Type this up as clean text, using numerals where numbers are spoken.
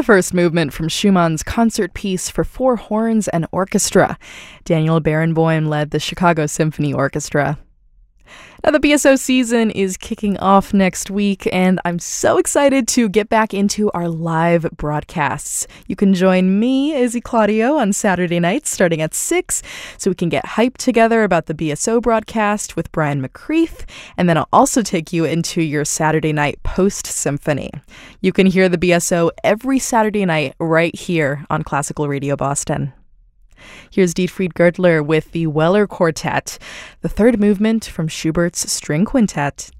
first movement from Schumann's concert piece for four horns and orchestra. Daniel Barenboim led the Chicago Symphony Orchestra. Now, the BSO season is kicking off next week, and I'm so excited to get back into our live broadcasts. You can join me, Izzy Claudio, on Saturday nights starting at 6, so we can get hyped together about the BSO broadcast with Brian McCreath, and then I'll also take you into your Saturday night post-symphony. You can hear the BSO every Saturday night right here on Classical Radio Boston. Here's Dietfried Gertler with the Weller Quartet, the third movement from Schubert's String Quintet.